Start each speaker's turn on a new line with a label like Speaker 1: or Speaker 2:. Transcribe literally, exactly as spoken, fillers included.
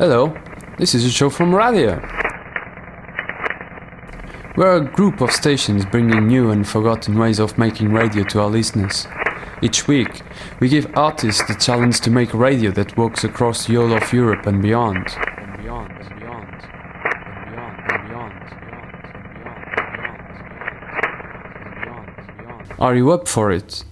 Speaker 1: Hello, this is a show from Radio. We're a group of stations bringing new and forgotten ways of making radio to our listeners. Each week, we give artists the challenge to make radio that walks across the whole of Europe and beyond. And beyond, and beyond, and beyond, and beyond, and beyond, and beyond, and beyond, and beyond, and beyond. Are you up for it?